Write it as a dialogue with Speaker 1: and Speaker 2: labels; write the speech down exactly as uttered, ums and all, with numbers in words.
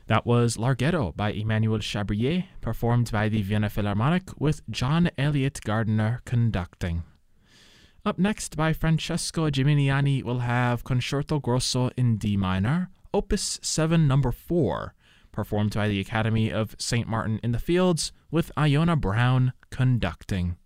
Speaker 1: That was Larghetto by Emmanuel Chabrier, performed by the Vienna Philharmonic with John Elliott Gardiner conducting. Up next, by Francesco Geminiani, we'll have Concerto Grosso in D minor, Opus seven number four, performed by the Academy of Saint Martin in the Fields with Iona Brown conducting.